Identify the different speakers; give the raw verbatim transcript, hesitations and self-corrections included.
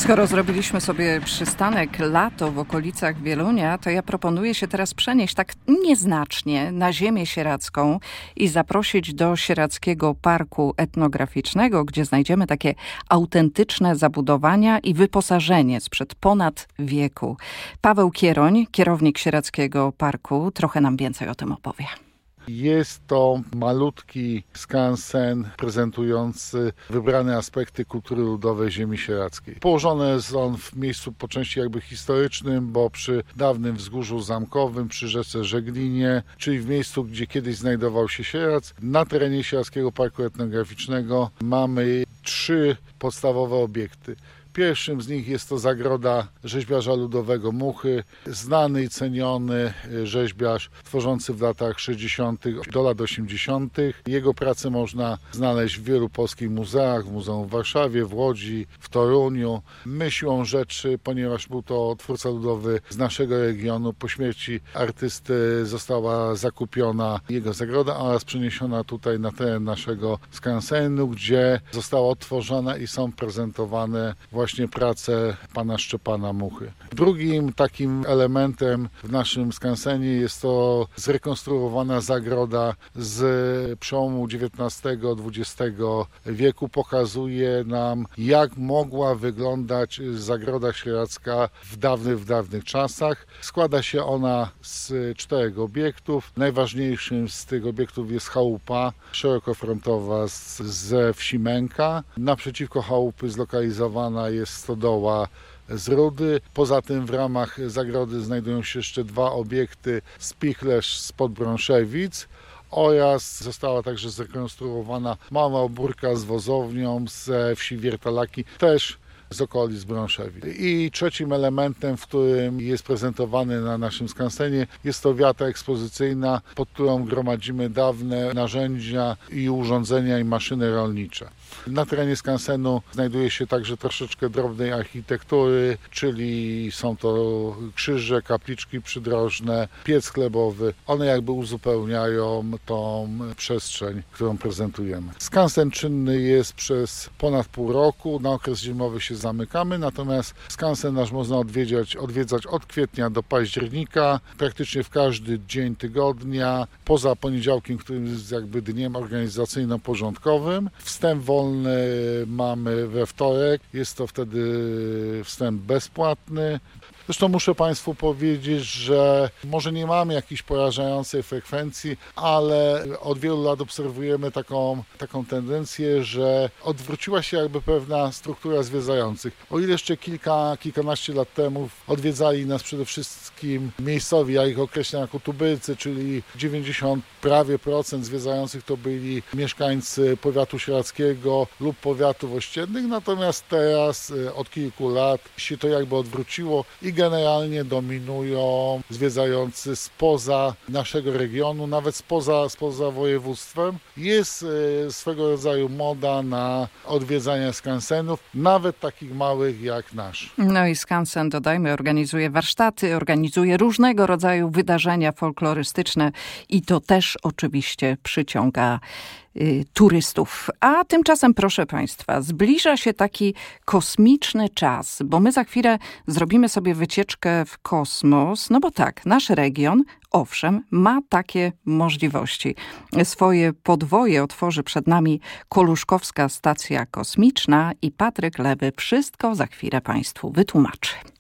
Speaker 1: Skoro zrobiliśmy sobie przystanek lato w okolicach Wielunia, to ja proponuję się teraz przenieść tak nieznacznie na ziemię sieradzką i zaprosić do Sieradzkiego Parku Etnograficznego, gdzie znajdziemy takie autentyczne zabudowania i wyposażenie sprzed ponad wieku. Paweł Kieroń, kierownik Sieradzkiego Parku, trochę nam więcej o tym opowie.
Speaker 2: Jest to malutki skansen prezentujący wybrane aspekty kultury ludowej ziemi sieradzkiej. Położony jest on w miejscu po części jakby historycznym, bo przy dawnym wzgórzu zamkowym, przy rzece Żeglinie, czyli w miejscu, gdzie kiedyś znajdował się Sieradz. Na terenie Sieradzkiego Parku Etnograficznego mamy trzy podstawowe obiekty. Pierwszym z nich jest to zagroda rzeźbiarza ludowego Muchy, znany i ceniony rzeźbiarz tworzący w latach sześćdziesiątych do lat osiemdziesiątych. Jego pracę można znaleźć w wielu polskich muzeach, w Muzeum w Warszawie, w Łodzi, w Toruniu. My siłą rzeczy, ponieważ był to twórca ludowy z naszego regionu, po śmierci artysty została zakupiona jego zagroda oraz przeniesiona tutaj na teren naszego skansenu, gdzie została odtworzona i są prezentowane właśnie prace pana Szczepana Muchy. Drugim takim elementem w naszym skansenie jest to zrekonstruowana zagroda z przełomu dziewiętnastego dwudziestego wieku. Pokazuje nam, jak mogła wyglądać zagroda sieradzka w dawnych, w dawnych czasach. Składa się ona z czterech obiektów. Najważniejszym z tych obiektów jest chałupa szerokofrontowa z, ze wsi Męka. Naprzeciwko chałupy zlokalizowana jest stodoła z rudy. Poza tym w ramach zagrody znajdują się jeszcze dwa obiekty: spichlerz spod Brąszewic oraz została także zrekonstruowana mała obórka z wozownią ze wsi Wiertalaki, też z okolic Brąszewic. I trzecim elementem, w którym jest prezentowany na naszym skansenie, jest to wiata ekspozycyjna, pod którą gromadzimy dawne narzędzia i urządzenia i maszyny rolnicze. Na terenie skansenu znajduje się także troszeczkę drobnej architektury, czyli są to krzyże, kapliczki przydrożne, piec chlebowy. One jakby uzupełniają tą przestrzeń, którą prezentujemy. Skansen czynny jest przez ponad pół roku. Na okres zimowy się zamykamy, natomiast skansen nasz można odwiedzać, odwiedzać od kwietnia do października, praktycznie w każdy dzień tygodnia, poza poniedziałkiem, którym jest jakby dniem organizacyjno-porządkowym. Wstęp wolny mamy we wtorek, jest to wtedy wstęp bezpłatny. Zresztą muszę Państwu powiedzieć, że może nie mamy jakiejś porażającej frekwencji, ale od wielu lat obserwujemy taką, taką tendencję, że odwróciła się jakby pewna struktura zwiedzających. O ile jeszcze kilka, kilkanaście lat temu odwiedzali nas przede wszystkim miejscowi, ja ich określam jako tubylcy, czyli dziewięćdziesiąt prawie procent zwiedzających to byli mieszkańcy powiatu sieradzkiego lub powiatów ościennych, natomiast teraz od kilku lat się to jakby odwróciło i generalnie dominują zwiedzający spoza naszego regionu, nawet spoza, spoza województwem. Jest swego rodzaju moda na odwiedzanie skansenów, nawet takich małych jak nasz.
Speaker 1: No i skansen, dodajmy, organizuje warsztaty, organizuje różnego rodzaju wydarzenia folklorystyczne i to też oczywiście przyciąga turystów. A tymczasem, proszę Państwa, zbliża się taki kosmiczny czas, bo my za chwilę zrobimy sobie wycieczkę w kosmos, no bo tak, nasz region, owszem, ma takie możliwości. Swoje podwoje otworzy przed nami Koluszkowska Stacja Kosmiczna i Patryk Lewy wszystko za chwilę Państwu wytłumaczy.